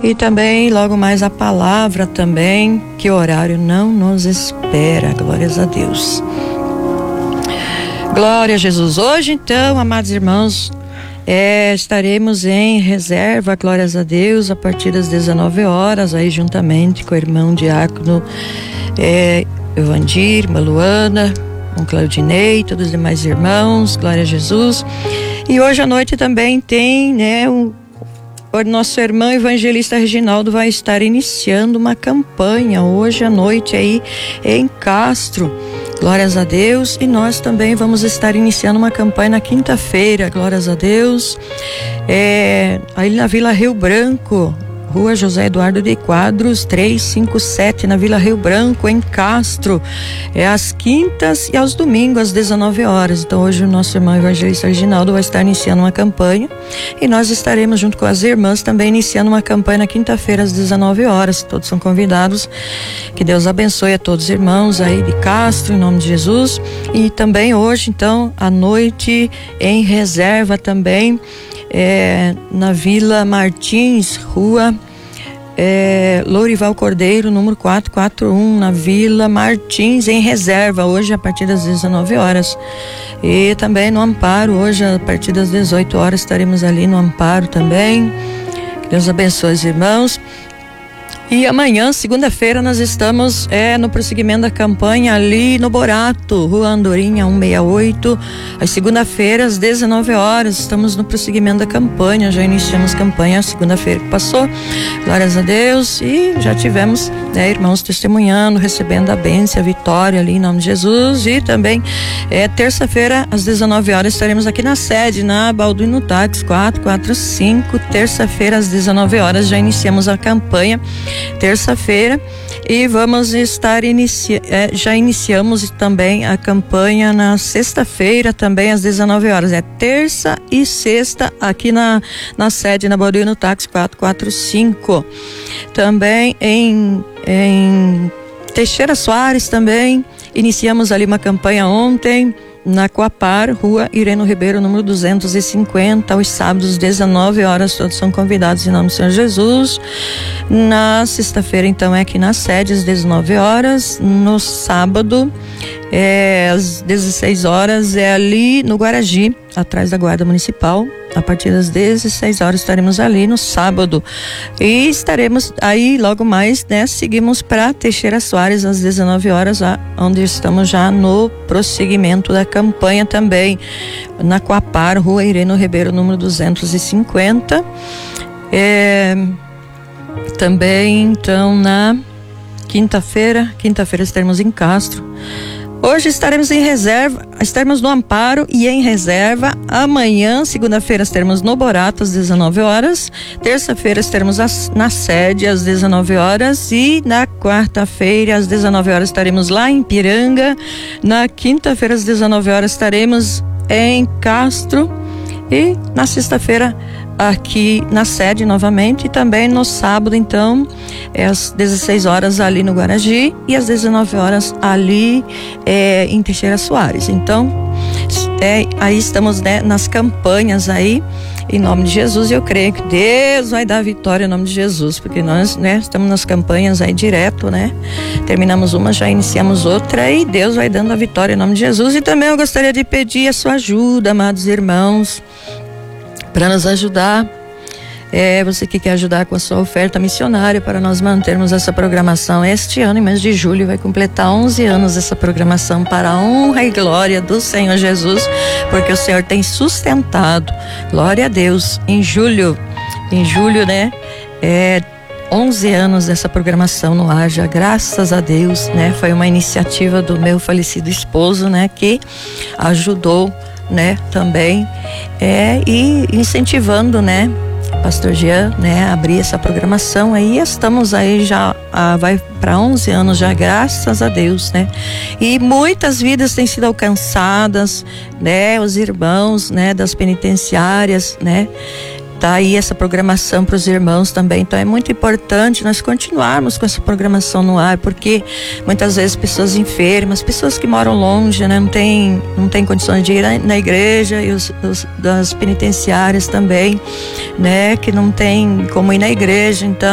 E também logo mais a palavra também, que o horário não nos espera, glórias a Deus. Glória a Jesus. Hoje então, amados irmãos, estaremos em reserva, glórias a Deus, a partir das 19 horas, aí juntamente com o irmão diácono Evandir, irmã Luana, com Claudinei, todos os demais irmãos, glória a Jesus. E hoje à noite também tem, o nosso irmão evangelista Reginaldo vai estar iniciando uma campanha hoje à noite aí em Castro, glórias a Deus. E nós também vamos estar iniciando uma campanha na quinta-feira, glórias a Deus, aí na Vila Rio Branco, Rua José Eduardo de Quadros 357, na Vila Rio Branco, em Castro, às quintas e aos domingos às 19 horas. Então hoje o nosso irmão evangelista Reginaldo vai estar iniciando uma campanha e nós estaremos junto com as irmãs também iniciando uma campanha na quinta-feira às 19 horas. Todos são convidados. Que Deus abençoe a todos os irmãos aí de Castro, em nome de Jesus. E também hoje, então, à noite, em reserva também, na Vila Martins, Rua Lourival Cordeiro, número 441, na Vila Martins, em reserva, hoje a partir das 19 horas. E também no Amparo, hoje a partir das 18 horas estaremos ali no Amparo também. Que Deus abençoe os irmãos. E amanhã, segunda-feira, nós estamos no prosseguimento da campanha ali no Borato, Rua Andorinha 168. Às segunda-feira, às 19 horas, estamos no prosseguimento da campanha. Já iniciamos campanha segunda-feira que passou, glórias a Deus. E já tivemos irmãos testemunhando, recebendo a bênção, a vitória ali em nome de Jesus. E também terça-feira, às 19 horas, estaremos aqui na sede, na Balduino Táxi 445. Terça-feira, às 19 horas, já iniciamos a campanha. Terça-feira, e vamos estar já iniciamos também a campanha na sexta-feira também às 19 horas, terça e sexta aqui na sede, na Balduino Táxi 445. Também em Teixeira Soares também iniciamos ali uma campanha ontem, na Coapar, Rua Ireno Ribeiro, número 250, aos sábados, 19 horas, todos são convidados em nome do Senhor Jesus. Na sexta-feira, então, aqui na sede, às 19 horas. No sábado, às 16 horas, ali no Guaragi, atrás da Guarda Municipal. A partir das 16 horas estaremos ali no sábado. E estaremos aí logo mais, seguimos para Teixeira Soares às 19 horas, onde estamos já no prosseguimento da campanha também. Na Coapar, Rua Ireno Ribeiro, número 250. Também, então, na quinta-feira estaremos em Castro. Hoje estaremos em reserva, estaremos no Amparo e em reserva. Amanhã, segunda-feira, estaremos no Borato às 19 horas. Terça-feira estaremos na sede às 19 horas. E na quarta-feira, às 19 horas, estaremos lá em Piranga. Na quinta-feira, às 19 horas, estaremos em Castro. E na sexta-feira, aqui na sede novamente, e também no sábado, então, às 16 horas ali no Guaragi e às 19 horas ali em Teixeira Soares. Então, aí estamos nas campanhas aí, em nome de Jesus, e eu creio que Deus vai dar vitória em nome de Jesus, porque nós, estamos nas campanhas aí direto, terminamos uma, já iniciamos outra, e Deus vai dando a vitória em nome de Jesus. E também eu gostaria de pedir a sua ajuda, amados irmãos, para nos ajudar. Você que quer ajudar com a sua oferta missionária para nós mantermos essa programação este ano, em mês de julho, vai completar 11 anos essa programação, para a honra e glória do Senhor Jesus, porque o Senhor tem sustentado, glória a Deus, em julho, 11 anos dessa programação no ar, já, graças a Deus, foi uma iniciativa do meu falecido esposo, que ajudou, também, e incentivando, Pastor Jean, abrir essa programação aí. Estamos aí já, vai para 11 anos já, graças a Deus, E muitas vidas têm sido alcançadas, os irmãos, das penitenciárias, Tá aí essa programação para os irmãos também. Então é muito importante nós continuarmos com essa programação no ar, porque muitas vezes pessoas enfermas, pessoas que moram longe, não tem condições de ir na igreja, e os das penitenciárias também, que não tem como ir na igreja. Então